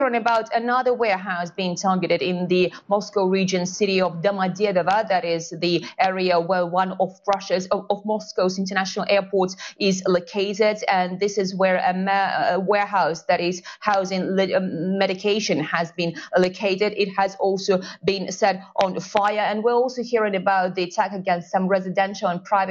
About another warehouse being targeted in the Moscow region city of Domodedovo, that is the area where one of Moscow's international airports is located, and this is where a warehouse that is housing medication has been located. It has also been set on fire, and we're also hearing about the attack against some residential and private